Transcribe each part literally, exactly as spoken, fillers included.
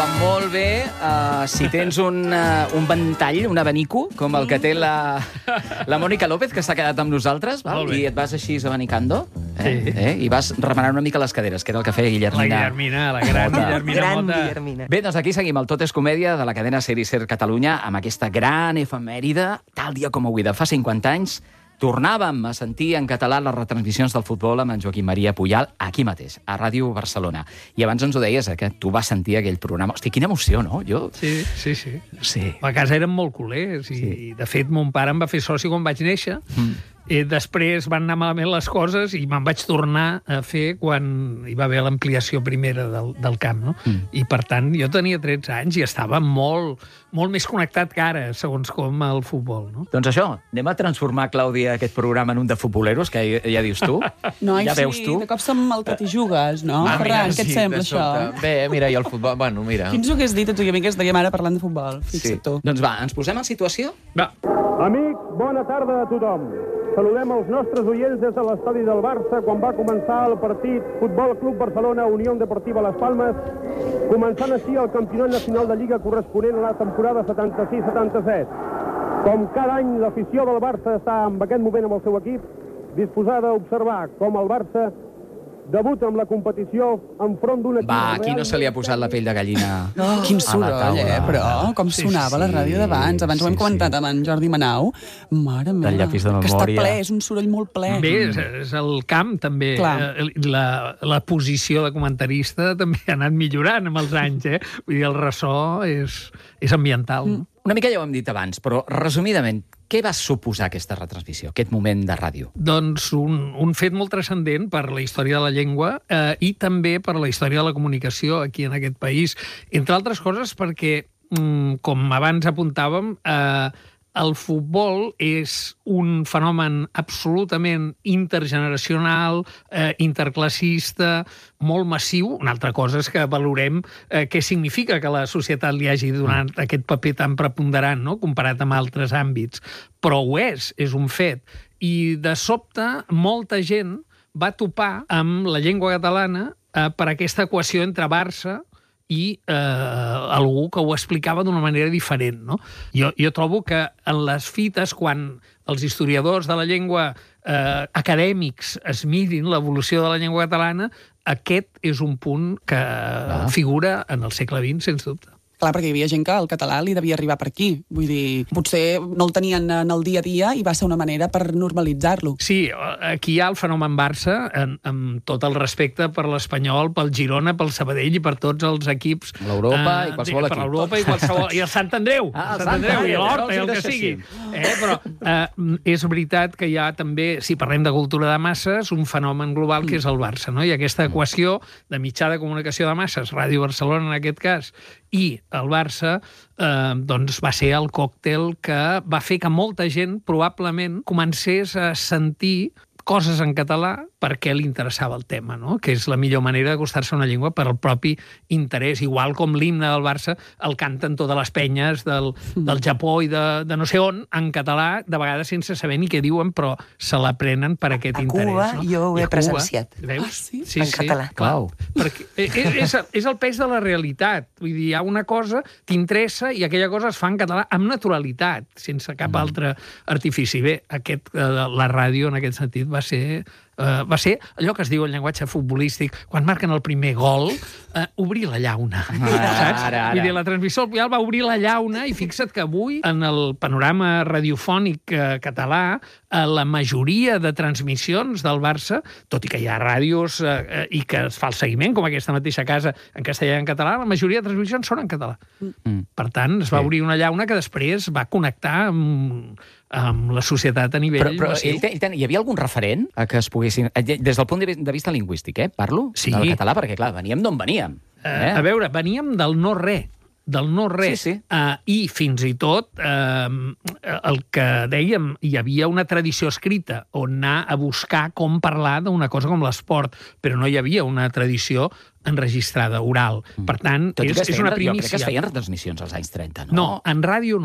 va molt bé uh, si tens un, uh, un ventall, un abanico, com el que té la, la Mònica López, que s'ha quedat amb nosaltres, val? I et vas així abanicando, eh? Sí. Eh? I vas remenant una mica les caderes, que era el que feia Guillermina. La Guillermina, la gran Mota. Guillermina Gran Mota. Guillermina. Bé, doncs aquí seguim el Tot és Comèdia de la cadena Ser i Ser Catalunya amb aquesta gran efemèride, tal dia com avui de fa cinquanta anys, tornàvem a sentir en català les retransmissions del futbol amb en Joaquim Maria Pujal aquí mateix, a Ràdio Barcelona. I abans ens ho deies, eh, que tu vas sentir aquell programa. Hosti, quina emoció, no? Jo... Sí, sí, sí. Sí. A casa érem molt culers i, Sí. de fet, mon pare em va fer soci quan vaig néixer. Mm. I després van anar malament les coses i me'n vaig tornar a fer quan hi va haver l'ampliació primera del, del camp, no? Mm. I, per tant, jo tenia tretze anys i estava molt, molt més connectat que ara, segons com, al futbol, no? Doncs això, anem a transformar, Clàudia, aquest programa en un de futboleros, que ja, ja dius tu. Noi, ja sí, veus tu. de cop som el que t'hi jugues, no? Ah, mira, Ferran, què et sí, sembla, de això? sobte. Bé, mira, i el futbol... Bueno, mira. Quins ho hagués dit a tu i a mi que estiguem ara parlant de futbol? Fixa't tu. Doncs va, ens posem en situació? Va. Amics, bona tarda a tothom. Saludem els nostres oients des de l'estadi del Barça quan va començar el partit Futbol Club Barcelona Unió Deportiva Las Palmes, començant així el campionat nacional de Lliga corresponent a la temporada setanta-sis setanta-set. Com cada any, l'afició del Barça està en aquest moment amb el seu equip, disposada a observar com el Barça debuta amb la competició enfront d'un equip... Va, aquí no se li ha posat la pell de gallina Oh, quin a la soroll, taula. eh? Però com Sí, sonava la ràdio d'abans. Abans ho hem sí, comentat sí. amb en Jordi Manau. Mare meva, llapis de que està memòria. ple, és un soroll molt ple. Bé, és, és el camp, també. Clar. Eh, La, la posició de comentarista també ha anat millorant amb els anys, eh? Vull dir, el ressò és, és ambiental, no? Una mica ja ho hem dit abans, però resumidament, què va suposar aquesta retransmissió, aquest moment de ràdio? Doncs un, un fet molt transcendent per la història de la llengua eh, i també per la història de la comunicació aquí en aquest país. Entre altres coses perquè, mm, com abans apuntàvem, eh, el futbol és un fenomen absolutament intergeneracional, eh, interclassista, molt massiu. Una altra cosa és que valorem eh, què significa que la societat li hagi donat aquest paper tan preponderant, no?, comparat amb altres àmbits. Però ho és, és un fet. I, de sobte, molta gent va topar amb la llengua catalana eh, per aquesta equació entre Barça i eh, algú que ho explicava d'una manera diferent, no? Jo, jo trobo que en les fites, quan els historiadors de la llengua eh, acadèmics es mirin l'evolució de la llengua catalana, aquest és un punt que Ah. figura en el segle vint, sens dubte. Clar, perquè hi havia gent que el català li devia arribar per aquí. Vull dir, potser no el tenien en el dia a dia i va ser una manera per normalitzar-lo. Sí, aquí hi ha el fenomen Barça, en, amb tot el respecte per l'Espanyol, pel Girona, pel Sabadell i per tots els equips... L'Europa i qualsevol per equip. l'Europa i qualsevol... I el Sant Andreu, Ah, el el Sant Sant Andreu i Andreu, l'Horta, no i el els que sigui. deixéssim. Eh, però eh, és veritat que hi ha també, si parlem de cultura de masses, un fenomen global que és el Barça, no? I aquesta equació de mitjà de comunicació de masses, Ràdio Barcelona en aquest cas, i el Barça, eh, doncs va ser el còctel que va fer que molta gent probablement comencés a sentir coses en català perquè li interessava el tema, no? Que és la millor manera d'acostar-se a una llengua per al propi interès. Igual com l'himne del Barça el canten totes les penyes del, del Japó i de, de no sé on, en català, de vegades sense saber ni què diuen, però se l'aprenen per aquest A interès. Cuba no? jo ho I he a Cuba, presenciat. Veus? Ah, sí? Sí, En sí, català. Clau. perquè és, és, és el pes de la realitat. Vull dir, hi ha una cosa, t'interessa i aquella cosa es fa en català amb naturalitat, sense cap mm. altre artifici. Bé, aquest, eh, la ràdio en aquest sentit va ser Uh, va ser allò que es diu en llenguatge futbolístic, quan marquen el primer gol, uh, obrir la llauna. Ah, Saps? ara, ara. Vull dir, la transmissió del Puyal va obrir la llauna i fixa't que avui, en el panorama radiofònic uh, català, uh, la majoria de transmissions del Barça, tot i que hi ha ràdios uh, uh, i que es fa el seguiment, com aquesta mateixa casa en castellà i en català, la majoria de transmissions són en català. Mm. Per tant, es va Sí. obrir una llauna que després va connectar amb, amb la societat a nivell Però, però massiu. ell, te- ell, ten- hi havia algun referent a que es poguessin... eh, Des del punt de vi- de vista lingüístic, eh? Parlo Sí. del català, perquè, clar, veníem d'on veníem. Eh, a veure, veníem del no-res, del no-res. Sí, sí. Uh, I fins i tot uh, el que dèiem, hi havia una tradició escrita on anar a buscar com parlar d'una cosa com l'esport, però no hi havia una tradició enregistrada, oral. Per tant, Tot i és, que es és feien, una jo crec que primícia. es feien retransmissions als anys trenta, no? No, en ràdio no.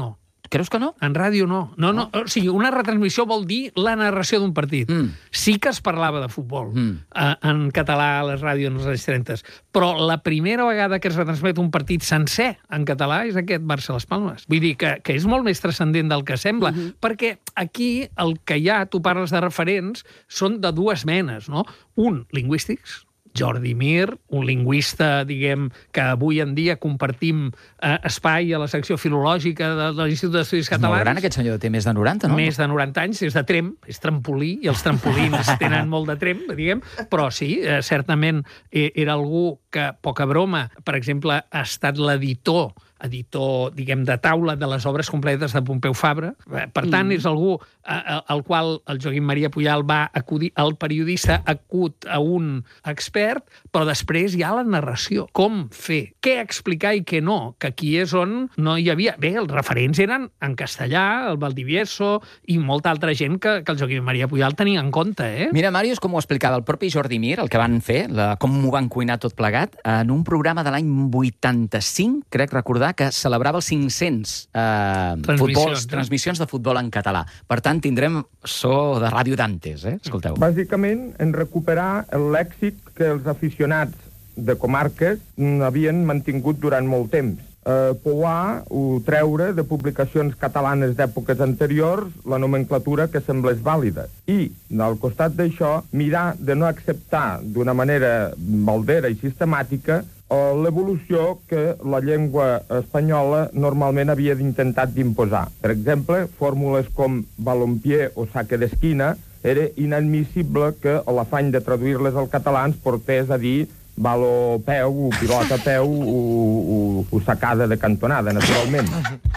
Creus que no? En ràdio no. No, no. O sigui, una retransmissió vol dir la narració d'un partit. Mm. Sí que es parlava de futbol Mm. eh, en català a les ràdios als anys trenta, però la primera vegada que es retransmet un partit sencer en català és aquest Barça-Las Palmes. Vull dir que, que és molt més transcendent del que sembla, mm-hmm. perquè aquí el que hi ha, tu parles de referents, són de dues menes, no? Un, lingüístics, Jordi Mir, un lingüista, diguem, que avui en dia compartim eh, espai a la secció filològica de, de l'Institut d'Estudis Catalans. Molt gran, aquest senyor té més de noranta, no? Més de noranta anys, és de Tremp, és trampolí, i els trampolins tenen molt de Tremp, diguem, però sí, eh, certament eh, era algú que, poca broma, per exemple, ha estat l'editor editor, diguem, de taula de les obres completes de Pompeu Fabra. Per tant, mm. és algú al qual el Joaquim Maria Pujal va acudir, el periodista acut a un expert, però després hi ha la narració. Com fer? Què explicar i què no? Que aquí és on no hi havia... Bé, els referents eren en castellà, el Valdivieso i molta altra gent que, que el Joaquim Maria Pujal tenia en compte, eh? Mira, Màrius, com ho explicava el propi Jordi Mir, el que van fer, la, com m'ho van cuinar tot plegat, en un programa de l'any vuitanta-cinc, crec recordar, que celebrava els cinc-cents eh, transmissions, futbols, no? transmissions de futbol en català. Per tant, tindrem so de Ràdio Dantes, eh? Escolteu. Bàsicament, en recuperar el lèxic que els aficionats de comarques havien mantingut durant molt temps. Eh, pouar o treure de publicacions catalanes d'èpoques anteriors la nomenclatura que semblés vàlida. I, al costat d'això, mirar de no acceptar d'una manera baldera i sistemàtica l'evolució que la llengua espanyola normalment havia intentat d'imposar. Per exemple, fórmules com balompié o saque d'esquina era inadmissible que l'afany de traduir-les al català ens portés a dir balo peu, o pilota peu, o, o, o sacada de cantonada, naturalment.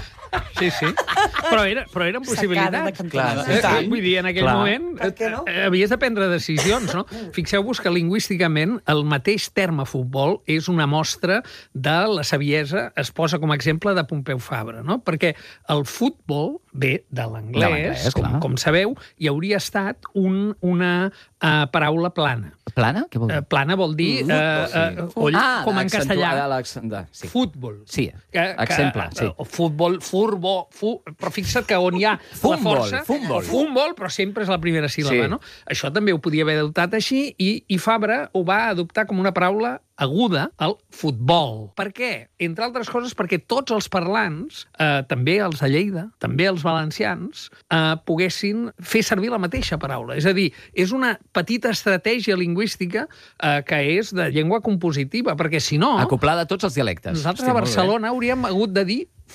Sí, sí. Però, era, però eren possibilitats. Clar, Eh, eh, vull dir, en aquell Clar. moment Per què no? eh, havies de prendre decisions, no? Fixeu-vos que lingüísticament el mateix terme futbol és una mostra de la saviesa, es posa com a exemple de Pompeu Fabra, no? Perquè el futbol ve de De l'anglès, l'anglès, com, clar. com sabeu, i hauria estat un, una uh, paraula plana. Plana? Què vol dir? Uh, plana vol dir uh, uh, oll, Ah, com en castellà. accentuada l'accent de- sí. Futbol. Sí, Que, exemple, que, sí. eh, Futbol, furbo, fu, però fixa't que on hi ha Futbol, la força... futbol. Futbol, però sempre és la primera síl·laba, Sí. no? Això també ho podia haver adoptat així i, i Fabra ho va adoptar com una paraula aguda, el futbol. Per què? Entre altres coses perquè tots els parlants, eh, també els de Lleida, també els valencians, eh, poguessin fer servir la mateixa paraula. És a dir, és una petita estratègia lingüística eh, que és de llengua compositiva, perquè si no... Acoplada a tots els dialectes. Nosaltres Hosti, a molt bé. Barcelona hauríem hagut de dir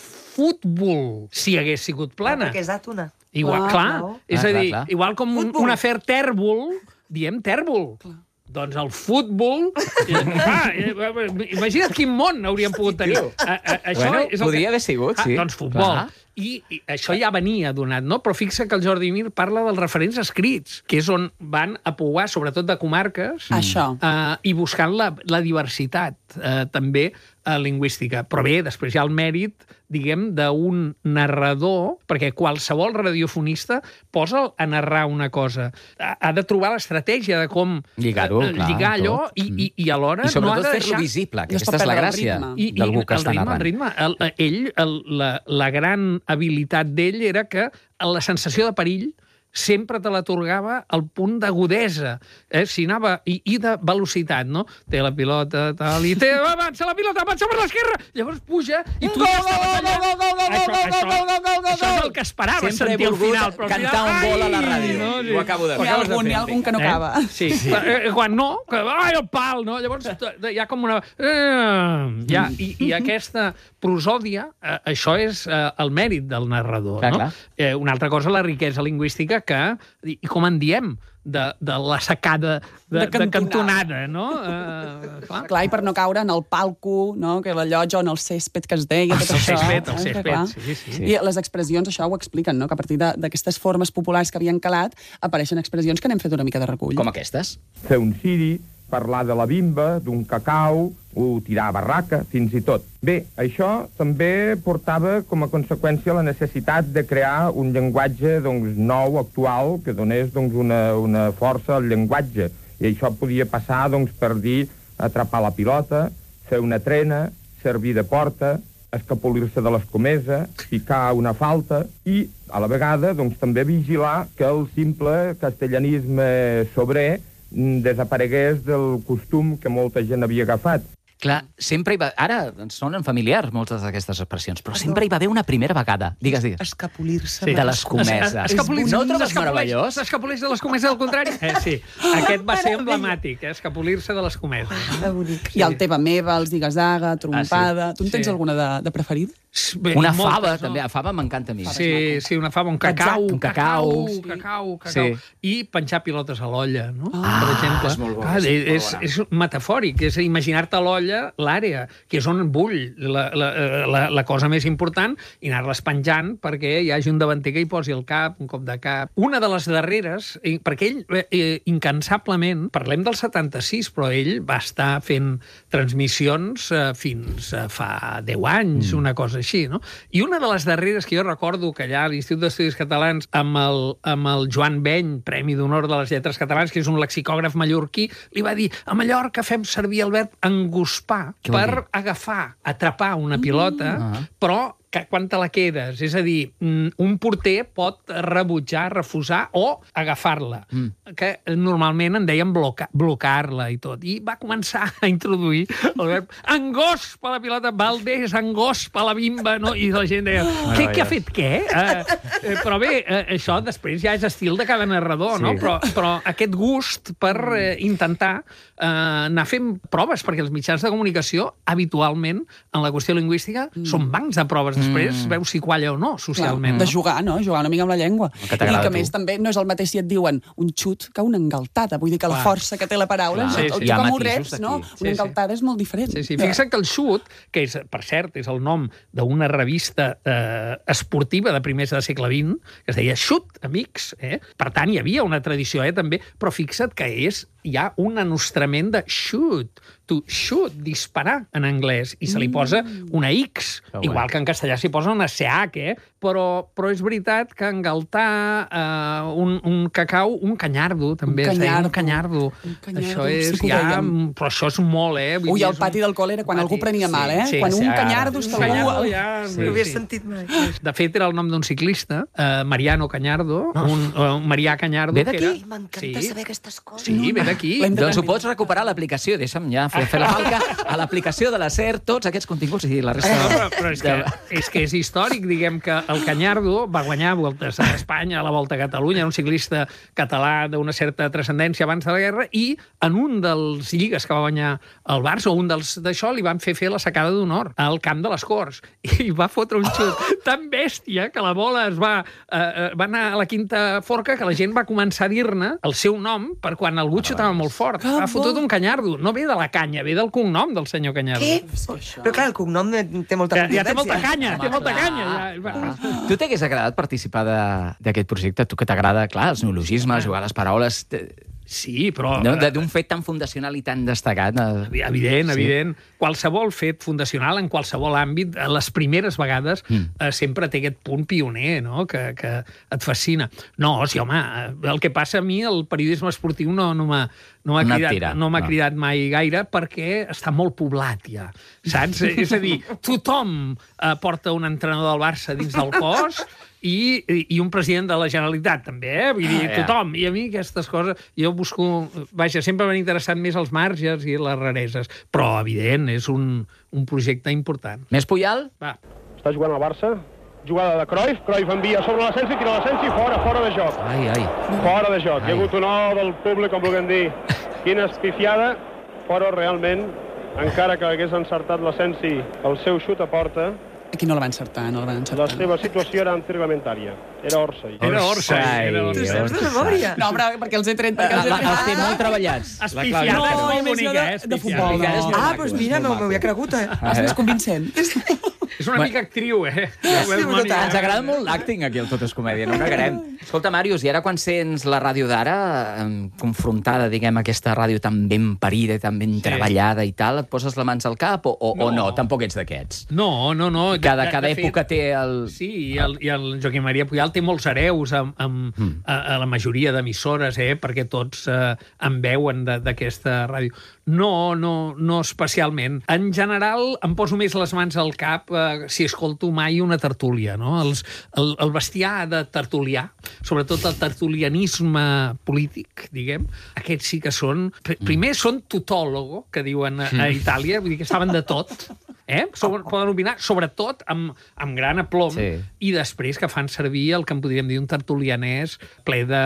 futbol, si hagués sigut plana. Perquè és d'àtona. Igual, Clar, clar, clar. és Ah, a clar, dir, clar. igual com un, Futbol. un afer tèrbol, diem tèrbol. Doncs el futbol... Ah, imagina't quin món hauríem pogut tenir. A, a, això Bueno, és el podria que... haver sigut, sí. Ah, doncs futbol. Clar. I, I això ja venia donat, no? Però fixa que el Jordi Mir parla dels referents escrits, que és on van a pouar, sobretot de comarques, Això. eh, i buscant la, la diversitat, eh, també eh, lingüística. Però bé, després hi ha el mèrit, diguem, d'un narrador, perquè qualsevol radiofonista posa a narrar una cosa. Ha, ha de trobar l'estratègia de com Lligar-ho, eh, clar, lligar allò tot. i, i, i alhora I sobretot no ha de fer-lo deixar... visible, que No es aquesta pot és la perdre el gràcia ritme. I, i d'algú que el està ritme, narrant. el ritme, el, ell, el, la, la gran habilitat d'ell era que la sensació de perill sempre te l'atorgava al punt d'agudesa, eh? Si anava, i, i de velocitat, no? Té la pilota, tal, i té, avança la pilota, avança per l'esquerra, llavors puja, i tu ja estaves allà. Això, això, això és el que esperava Sempre he sentir al volgut final. Però al cantar final, un gol a la ai, ràdio. no? Ho acabo de Ho fer. N'hi ha acabes de algun, fer, n'hi ha algun que no eh? acaba. Sí, sí. Eh, quan no, que, ai, el pal, no? Llavors t- hi ha com una... Eh, ja, i, I aquesta prosòdia, eh, això és eh, el mèrit del narrador, Clar, no? clar. Eh, una altra cosa, la riquesa lingüística que, i i com en diem, de, de la sacada de, De de cantonada, cantonada. no? Eh, clar. Clar, i per no caure en el palco, no? Que la llotja o en el césped que es deia, tot El això. césped, el eh, que césped, clar. sí, sí. Sí. I les expressions, això ho expliquen, no? Que a partir de- d'aquestes formes populars que havien calat, apareixen expressions que n'hem fet una mica de recull. Com aquestes. Fer un ciri, parlar de la bimba, d'un cacau, o tirar a barraca, fins i tot. Bé, això també portava com a conseqüència la necessitat de crear un llenguatge doncs, nou, actual, que donés doncs, una, una força al llenguatge. I això podia passar doncs, per dir atrapar la pilota, fer una trena, servir de porta, escapolir-se de l'escomesa, picar una falta i, a la vegada, doncs, també vigilar que el simple castellanisme sobrer desaparegués del costum que molta gent havia agafat. Clar, sempre hi va... Ara ens sonen familiars moltes d'aquestes expressions, però sempre hi va haver una primera vegada. Digues, digues. Escapolir-se. Sí. De l'escomesa. Escapolir-se. No ho trobes meravellós? Escapolir-se de l'escomesa, al contrari? Eh, sí. Aquest va ser emblemàtic, eh? Escapolir-se de l'escomesa. Que bonic. I el teva meva, els digues-daga, trompada... Tu en tens Sí. alguna de, de preferida? Bé, Una moltes, fava, no? també. A fava m'encanta a mi. Sí, sí, una fava, un cacau, Un cacau. cacau, cacau, cacau. Sí. I penjar pilotes a l'olla, no? Ah, per exemple. és molt bo, Clar, és és, molt és, bona. és metafòric, és imaginar-te l'olla, l'àrea, que és on bull la, la, la, la cosa més important, i anar-les penjant perquè hi hagi un davanter que hi posi el cap, un cop de cap. Una de les darreres, eh, perquè ell, eh, incansablement, parlem del setanta-sis, però ell va estar fent transmissions eh, fins a fa deu anys, mm. una cosa així, no? I una de les darreres que jo recordo que allà a l'Institut d'Estudis Catalans amb el, amb el Joan Beny, Premi d'Honor de les Lletres Catalanes, que és un lexicògraf mallorquí, li va dir, a Mallorca fem servir el verb enguspar per agafar, atrapar una pilota, mm. però que quan te la quedes. És a dir, un porter pot rebutjar, refusar o agafar-la, mm. que normalment en deien bloca, blocar-la i tot. I va començar a introduir el verb engospa la pilota, Valdés, engospa la bimba, no? I la gent deia, què, què ha fet què? Uh, eh, però bé, uh, això després ja és estil de cada narrador, sí. no? Però, però aquest gust per uh, intentar uh, anar fent proves, perquè els mitjans de comunicació, habitualment, en la qüestió lingüística, mm. són bancs de proves. Després mm. veus si qualla o no, socialment. Clar, de jugar, no? Jugar una mica amb la llengua. Que I que, a més, tu. també no és el mateix si et diuen un xut que una engaltada. Vull dir que Clar. la força que té la paraula, Clar. sí, Sí, sí. hi ha com ho matisos reps, no? aquí. Una engaltada és molt diferent. Sí, sí. Fixa't que el xut, que és, per cert, és el nom d'una revista eh, esportiva de primers de segle vint, que es deia Xut, amics, eh? Per tant, hi havia una tradició, eh, també, però fixa't que és, hi ha un anostrament de shoot, to shoot, disparar en anglès, i se li posa una X, Que igual guai. que en castellà s'hi posa una C H, eh? Però, però és veritat que engaltar eh, un, un cacau, un canyardo, també Un es deia, un canyardo. canyardo. Un canyardo, Això sí és que ho ja... dèiem. Però això és molt, eh? Vull Ui, dir, al és pati un del col·le era quan pati, algú prenia sí, mal, eh? sí, quan sí, un ara. canyardo Un està canyardo algú... ja... No ho havia sentit mai. De fet, era el nom d'un ciclista, eh, Mariano Cañardo, un, uh, Marià Cañardo. Ve que d'aquí? era- M'encanta sí, saber aquestes coses. Sí, ve d'aquí. L'hem de Doncs ho tenir. pots recuperar a l'aplicació. Deixa'm ja fer, fer la falca a l'aplicació de la SER, tots aquests continguts i la resta... No, de- però, però és, que, és que és històric, diguem que el Cañardo va guanyar voltes a Espanya, a la Volta a Catalunya, un ciclista català d'una certa transcendència abans de la guerra, i en un dels lligues que va guanyar el Barça, o un dels d'això, li van fer fer la sacada d'honor al camp de les Corts, i va fotre un xut tan bèstia que la bola es va, eh, va anar a la quinta forca, que la gent va començar a dir-ne el seu nom per quan algú xutava molt fort. Que Ha fotut bo. un Cañardo. No ve de la canya, ve del cognom del senyor Cañardo. Què? Però clar, el cognom té molta Ja, ja té molta competència. canya, té molta canya. Ja. Ah. Tu t'hagués agradat participar de- d'aquest projecte? Tu que t'agrada, clar, els neologismes, jugar a les paraules... te- Sí, però... No, de- d'un fet tan fundacional i tan destacat. eh? Evident, Sí. evident. Qualsevol fet fundacional, en qualsevol àmbit, a les primeres vegades, mm. eh, sempre té aquest punt pioner, no?, que, que et fascina. No, sí, home, eh, el que passa a mi, el periodisme esportiu no, no m'ha no m'ha No et cridat, tira, no m'ha no. cridat mai gaire perquè està molt poblat, ja. Saps? És a dir, tothom eh, porta un entrenador del Barça dins del cos i, i, i un president de la Generalitat, també, eh? Vull dir, Ah, ja. tothom. I a mi aquestes coses... Jo busco... Vaja, sempre m'han interessat més els marges i les rareses. Però, evident, és un, un projecte important. Més Puyal? Va. Està jugant el Barça. Jugada de Cruyff. Cruyff envia sobre l'Asensi, tira l'Asensi, fora, fora de joc. Ai, ai. Fora de joc. Hi ha Ai. hagut un o del públic, com vulguem dir. Quina espifiada, però realment, encara que hagués encertat l'Asensi el seu xut a porta, Aquí no la van encertar, no la van la encertar. seva situació era antirreglamentària. Era Orsay. Era Orsay, era Tu Orsay. saps de memòria? No, però perquè els he tret... Perquè La, els he la, tret... els té molt treballats. La Espifiada, Clàudia. és No, molt i més bonica, de- eh? de Espifiada. futbol, no. És molt Ah, maco, doncs és mira, molt no maco. m'ho havia cregut, eh? És més convincent. És una mica actriu, eh? Ja ho veus, Sí, Mònica? Ens agrada molt l'acting aquí al Tot és Comèdia, no negarem. Escolta, Màrius, i ara quan sents la ràdio d'ara, eh, confrontada, diguem, aquesta ràdio tan ben parida i tan ben treballada i tal, et poses les mans al cap o, o, no. o no? Tampoc ets d'aquests. No, no, no. Cada, De- cada de fet, època té el... Sí, i el, i el Joaquim Maria Pujal té molts hereus amb, amb, mm. a, a la majoria d'emissores, eh, perquè tots eh, en veuen de- d'aquesta ràdio. No, no, no especialment. En general, em poso més les mans al cap eh, eh, si escolto mai una tertúlia, no? Els, el, el bestiar de tertulià, sobretot el tertulianisme polític, diguem, aquests sí que són... Pr primer són tutòlogo, que diuen a, a Itàlia, vull dir que saben de tot, eh? Sobre, poden opinar, sobretot amb, amb gran aplom, Sí. i després que fan servir el que en podríem dir un tertulianès ple de,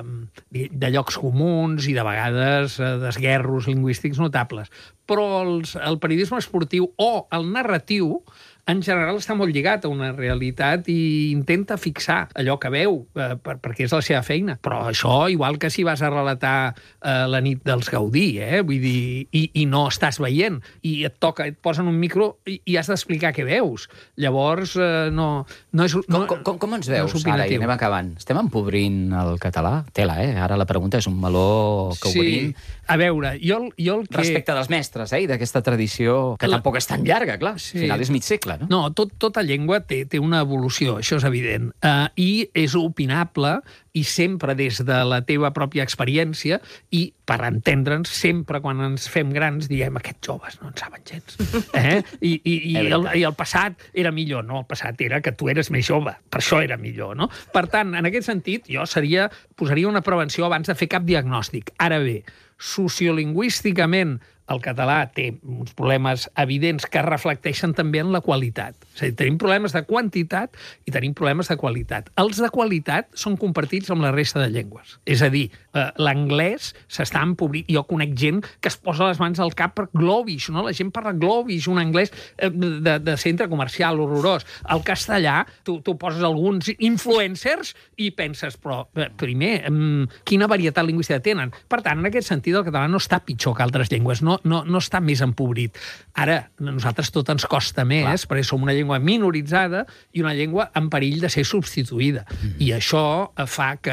de llocs comuns i de vegades d'esguerros lingüístics notables. Però els, el periodisme esportiu o el narratiu en general està molt lligat a una realitat i intenta fixar allò que veu, eh, per, perquè és la seva feina. Però això, igual que si vas a relatar eh, la nit dels Gaudí, eh? Vull dir, i, i no estàs veient, i et toca, et posen un micro i, i has d'explicar què veus. Llavors, eh, no, no és... No, Com, com, com ens no veus, és ara, i opinatiu. anem acabant? Estem empobrint el català? Tela, eh? Ara la pregunta és un meló que obrim. Sí, a veure, jo, jo el que... Respecte dels mestres, eh? I d'aquesta tradició, que La- tampoc és tan llarga, clar. Sí. Al final és mig segle, no? No, tot, tota llengua té, té una evolució, això és evident. Uh, I és opinable, i sempre des de la teva pròpia experiència, i per entendre'ns, sempre quan ens fem grans, diem, aquests joves no en saben gens. Eh? I, i, i, el, I el passat era millor, no? El passat era que tu eres més jove, per això era millor, no? Per tant, en aquest sentit, jo seria, posaria una prevenció abans de fer cap diagnòstic. Ara bé, sociolingüísticament, el català té uns problemes evidents que reflecteixen també en la qualitat. És a dir, tenim problemes de quantitat i tenim problemes de qualitat. Els de qualitat són compartits amb la resta de llengües. És a dir, eh, l'anglès s'està empobrint. Jo conec gent que es posa les mans al cap per Globish, no? La gent parla Globish, un anglès eh, de, de centre comercial horrorós. El castellà, tu, tu poses alguns influencers i penses, però, eh, primer, eh, quina varietat lingüística tenen? Per tant, en aquest sentit, el català no està pitjor que altres llengües, no, no, no està més empobrit. Ara, a nosaltres tot ens costa més, clar, perquè som una llengua minoritzada i una llengua en perill de ser substituïda. Mm. I això fa que